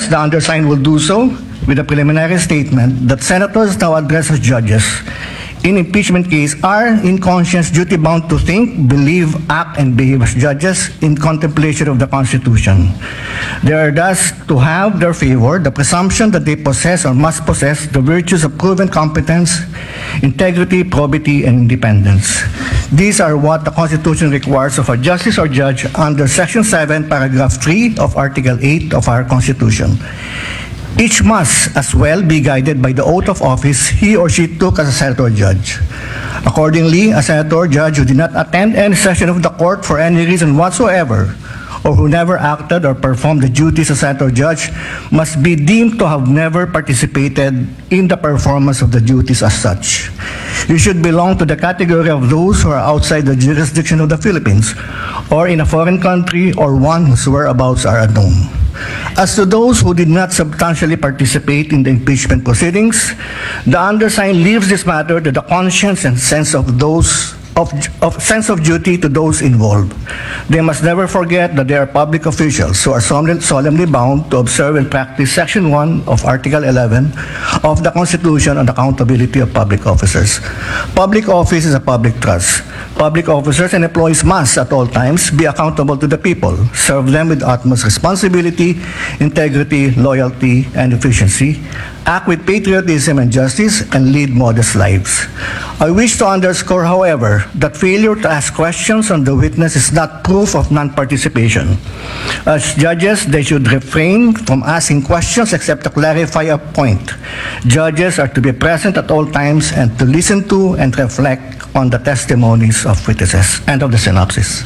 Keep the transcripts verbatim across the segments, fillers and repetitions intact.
Yes, the undersigned will do so with a preliminary statement that senators now address as judges in impeachment case are in conscience duty bound to think, believe, act, and behave as judges in contemplation of the Constitution. They are thus to have their favor the presumption that they possess or must possess the virtues of proven competence, integrity, probity, and independence. These are what the Constitution requires of a justice or judge under Section seven, Paragraph three of Article eight of our Constitution. Each must as well be guided by the oath of office he or she took as a senator or judge. Accordingly, a senator or judge who did not attend any session of the court for any reason whatsoever, or who never acted or performed the duties as senator or judge, must be deemed to have never participated in the performance of the duties as such. You should belong to the category of those who are outside the jurisdiction of the Philippines, or in a foreign country, or one whose whereabouts are unknown. As to those who did not substantially participate in the impeachment proceedings, the undersigned leaves this matter to the conscience and sense of those of, of sense of duty to those involved. They must never forget that they are public officials who are solemnly, solemnly bound to observe and practice Section one of Article eleven of the Constitution on accountability of public officers. Public office is a public trust. Public officers and employees must at all times be accountable to the people, serve them with utmost responsibility, integrity, loyalty, and efficiency, act with patriotism and justice, and lead modest lives. I wish to underscore, however, that failure to ask questions on the witness is not proof of non-participation. As judges, they should refrain from asking questions except to clarify a point. Judges are to be present at all times and to listen to and reflect on the testimonies of witnesses. End of the synopsis.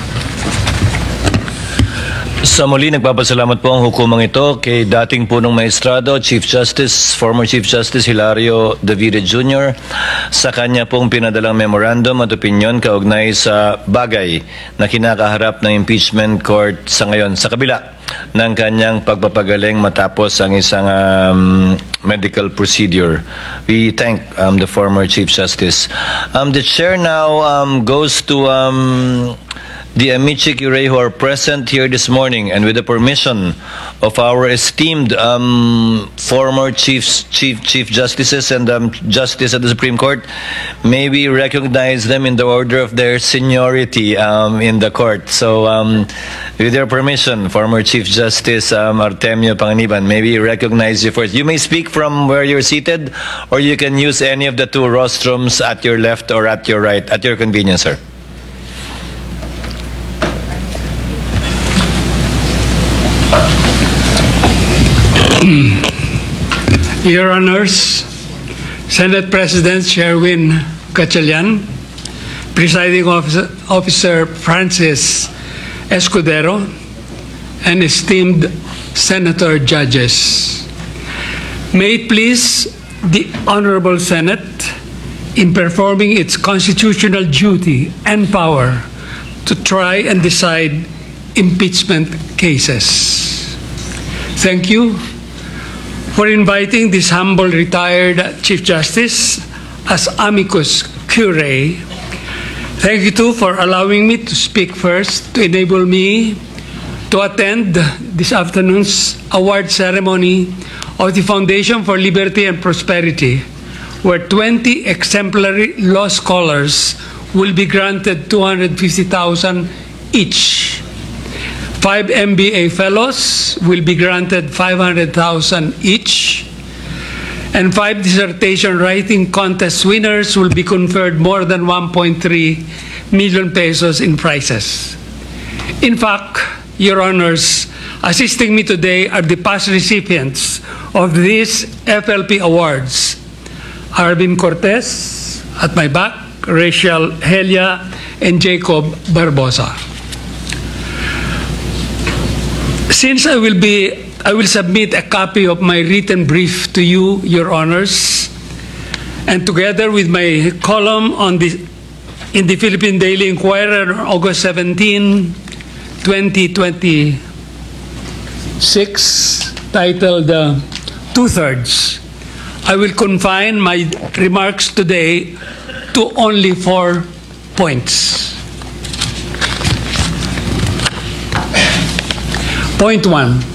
Sa muli, nagpapasalamat po ang hukumang ito kay dating punong maestrado, Chief Justice, former Chief Justice Hilario Davide Junior sa kanya pong pinadalang memorandum at opinion kaugnay sa bagay na kinakaharap ng impeachment court sa ngayon sa kabila ng kanyang pagpapagaling matapos ang isang um, medical procedure. We thank um, the former Chief Justice. Um, the chair now um, goes to um, the amici curiae who are present here this morning, and with the permission of our esteemed um, former chiefs, chief chief justices and um, justice at the Supreme Court, may we recognize them in the order of their seniority um, in the court. So, um, with your permission, former Chief Justice um, Artemio Panganiban, may we recognize you first. You may speak from where you're seated, or you can use any of the two rostrums at your left or at your right, at your convenience, sir. Your Honors, Senate President Sherwin Gatchalian, Presiding Officer, Officer Francis Escudero, and esteemed Senator Judges. May it please the Honorable Senate, in performing its constitutional duty and power to try and decide impeachment cases. Thank you for inviting this humble retired Chief Justice as amicus curiae. Thank you too for allowing me to speak first to enable me to attend this afternoon's award ceremony of the Foundation for Liberty and Prosperity, where twenty exemplary law scholars will be granted two hundred fifty thousand each. Five M B A fellows will be granted five hundred thousand each, and five dissertation writing contest winners will be conferred more than one point three million pesos in prizes. In fact, Your Honors, assisting me today are the past recipients of these F L P awards: Arvin Cortez at my back, Rachel Helia, and Jacob Barbosa. Since I will be, I will submit a copy of my written brief to you, Your Honors, and together with my column on the, in the Philippine Daily Inquirer on August seventeenth, twenty twenty-six, titled uh, Two-Thirds, I will confine my remarks today to only four points. Point one,